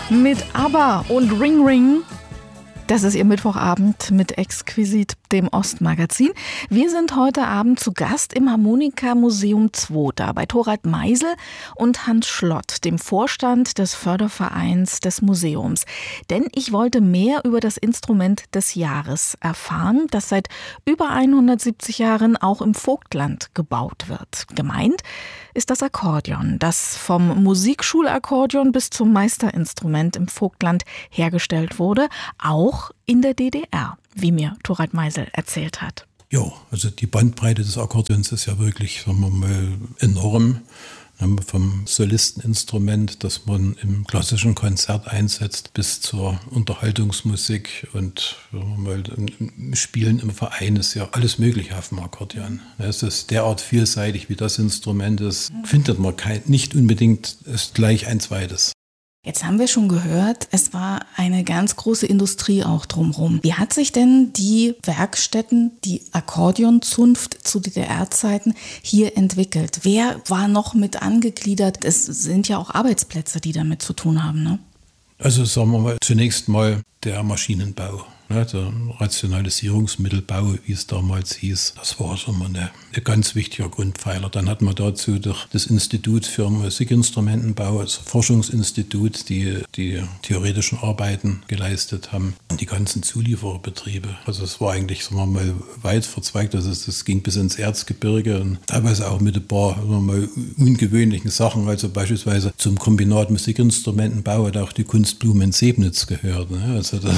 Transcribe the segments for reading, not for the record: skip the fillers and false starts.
mit ABBA und Ring Ring. Das ist Ihr Mittwochabend mit Exquisit, dem Ostmagazin. Wir sind heute Abend zu Gast im Harmonika-Museum Zwoda bei Thorald Meisel und Hans Schlott, dem Vorstand des Fördervereins des Museums. Denn ich wollte mehr über das Instrument des Jahres erfahren, das seit über 170 Jahren auch im Vogtland gebaut wird. Gemeint ist das Akkordeon, das vom Musikschulakkordeon bis zum Meisterinstrument im Vogtland hergestellt wurde, auch in der DDR, wie mir Thorald Meisel erzählt hat. Ja, also die Bandbreite des Akkordeons ist ja wirklich, sagen wir mal, enorm. Vom Solisteninstrument, das man im klassischen Konzert einsetzt, bis zur Unterhaltungsmusik und mal, im Spielen im Verein ist ja alles möglich auf dem Akkordeon. Es ist derart vielseitig, wie das Instrument ist, findet man nicht unbedingt gleich ein zweites. Jetzt haben wir schon gehört, es war eine ganz große Industrie auch drumherum. Wie hat sich denn die Werkstätten, die Akkordeonzunft zu DDR-Zeiten hier entwickelt? Wer war noch mit angegliedert? Es sind ja auch Arbeitsplätze, die damit zu tun haben, ne? Also sagen wir mal, zunächst mal der Maschinenbau. Der Rationalisierungsmittelbau, wie es damals hieß, das war schon mal ein ganz wichtiger Grundpfeiler. Dann hat man dazu das Institut für Musikinstrumentenbau, also Forschungsinstitut, die theoretischen Arbeiten geleistet haben und die ganzen Zuliefererbetriebe. Also es war eigentlich, sagen wir mal, weit verzweigt. Also es ging bis ins Erzgebirge und teilweise auch mit ein paar, sagen wir mal, ungewöhnlichen Sachen. Also beispielsweise zum Kombinat Musikinstrumentenbau hat auch die Kunstblume in Sebnitz gehört. Ne? Also das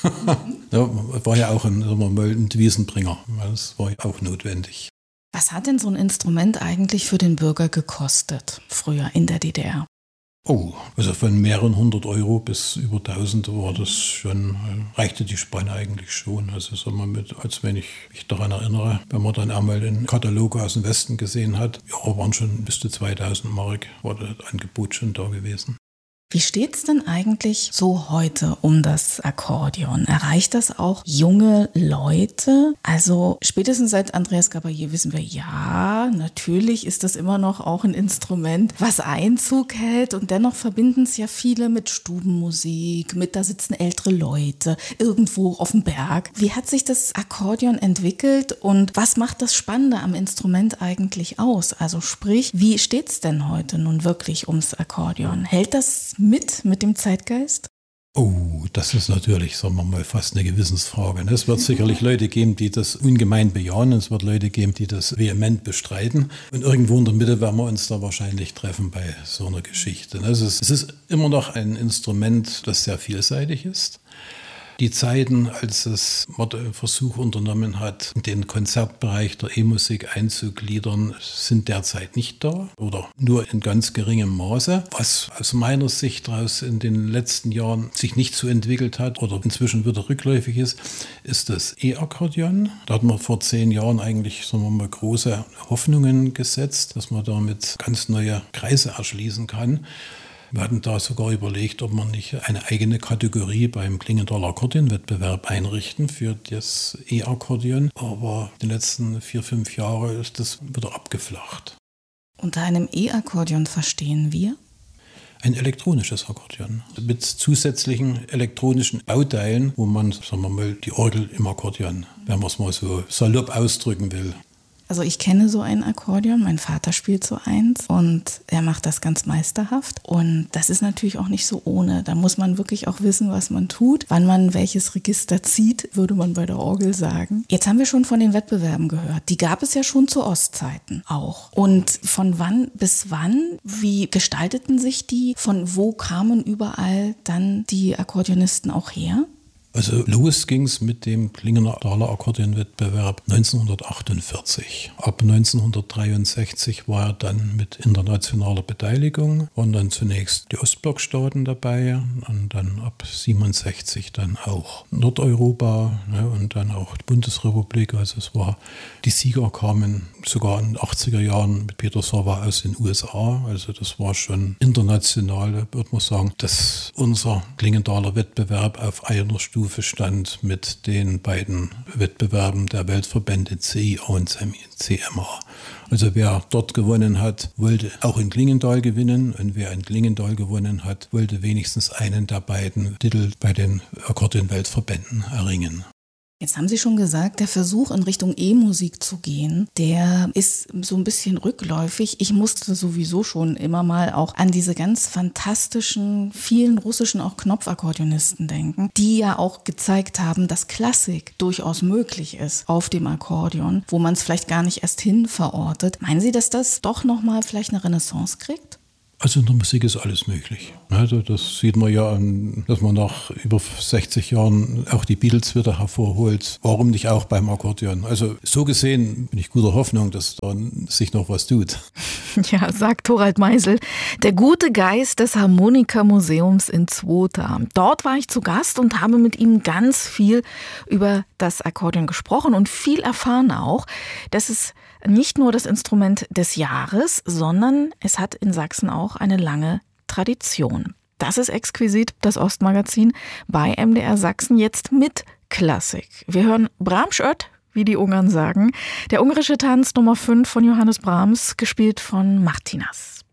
war ja auch ein Devisenbringer. Das war ja auch notwendig. Was hat denn so ein Instrument eigentlich für den Bürger gekostet, früher in der DDR? Oh, also von mehreren 100 Euro bis über 1000 war das schon, reichte die Spanne eigentlich schon. Also sagen wir als wenn ich mich daran erinnere, wenn man dann einmal den Katalog aus dem Westen gesehen hat, ja, waren schon bis zu 2000 Mark, war das Angebot schon da gewesen. Wie steht's denn eigentlich so heute um das Akkordeon? Erreicht das auch junge Leute? Also spätestens seit Andreas Gabalier wissen wir, ja, natürlich ist das immer noch auch ein Instrument, was Einzug hält. Und dennoch verbinden es ja viele mit Stubenmusik, da sitzen ältere Leute irgendwo auf dem Berg. Wie hat sich das Akkordeon entwickelt und was macht das Spannende am Instrument eigentlich aus? Also sprich, wie steht's denn heute nun wirklich ums Akkordeon? Hält das mit dem Zeitgeist? Oh, das ist natürlich, sagen wir mal, fast eine Gewissensfrage. Es wird sicherlich Leute geben, die das ungemein bejahen. Es wird Leute geben, die das vehement bestreiten. Und irgendwo in der Mitte werden wir uns da wahrscheinlich treffen bei so einer Geschichte. Es ist immer noch ein Instrument, das sehr vielseitig ist. Die Zeiten, als es Versuch unternommen hat, den Konzertbereich der E-Musik einzugliedern, sind derzeit nicht da oder nur in ganz geringem Maße. Was aus meiner Sicht daraus in den letzten Jahren sich nicht so entwickelt hat oder inzwischen wieder rückläufig ist das E-Akkordeon. Da hat man vor 10 Jahren eigentlich, sagen wir mal, große Hoffnungen gesetzt, dass man damit ganz neue Kreise erschließen kann. Wir hatten da sogar überlegt, ob man nicht eine eigene Kategorie beim Klingendaler Akkordeonwettbewerb einrichten für das E-Akkordeon. Aber die letzten 4-5 Jahre ist das wieder abgeflacht. Unter einem E-Akkordeon verstehen wir? Ein elektronisches Akkordeon mit zusätzlichen elektronischen Bauteilen, wo man, sagen wir mal, die Orgel im Akkordeon, wenn man es mal so salopp ausdrücken will. Also ich kenne so ein Akkordeon, mein Vater spielt so eins und er macht das ganz meisterhaft und das ist natürlich auch nicht so ohne. Da muss man wirklich auch wissen, was man tut, wann man welches Register zieht, würde man bei der Orgel sagen. Jetzt haben wir schon von den Wettbewerben gehört. Die gab es ja schon zu Ostzeiten auch. Und von wann bis wann, wie gestalteten sich die? Von wo kamen überall dann die Akkordeonisten auch her? Also los ging es mit dem Klingendaler Akkordeonwettbewerb 1948. Ab 1963 war er dann mit internationaler Beteiligung. Waren dann zunächst die Ostblockstaaten dabei und dann ab 67 dann auch Nordeuropa, ne, und dann auch die Bundesrepublik. Also die Sieger kamen sogar in den 80er Jahren mit Peter Savva aus den USA. Also das war schon international, würde man sagen, dass unser Klingendaler Wettbewerb auf einer Stufe Stufe stand mit den beiden Wettbewerben der Weltverbände CIA und CMA. Also wer dort gewonnen hat, wollte auch in Klingenthal gewinnen, und wer in Klingenthal gewonnen hat, wollte wenigstens einen der beiden Titel bei den Akkordeon-Weltverbänden erringen. Jetzt haben Sie schon gesagt, der Versuch in Richtung E-Musik zu gehen, der ist so ein bisschen rückläufig. Ich musste sowieso schon immer mal auch an diese ganz fantastischen, vielen russischen auch Knopfakkordeonisten denken, die ja auch gezeigt haben, dass Klassik durchaus möglich ist auf dem Akkordeon, wo man es vielleicht gar nicht erst hin verortet. Meinen Sie, dass das doch nochmal vielleicht eine Renaissance kriegt? Also in der Musik ist alles möglich. Also das sieht man ja an, dass man nach über 60 Jahren auch die Beatles wieder hervorholt. Warum nicht auch beim Akkordeon? Also so gesehen bin ich guter Hoffnung, dass da sich noch was tut. Ja, sagt Thorald Meisel, der gute Geist des Harmonikamuseums in Zwota. Dort war ich zu Gast und habe mit ihm ganz viel über das Akkordeon gesprochen und viel erfahren auch, dass es nicht nur das Instrument des Jahres, sondern es hat in Sachsen auch eine lange Tradition. Das ist exquisit, das Ostmagazin bei MDR Sachsen, jetzt mit Klassik. Wir hören Brahms-Öt, wie die Ungarn sagen. Der ungarische Tanz Nummer 5 von Johannes Brahms, gespielt von Martinas.